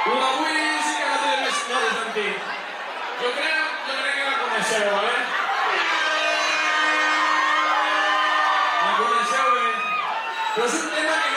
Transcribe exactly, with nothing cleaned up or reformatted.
L'avui sí que la té més clar de sentit. Jo crec, jo crec que la coneixeu, vale? La coneixeu bé. Però és un tema que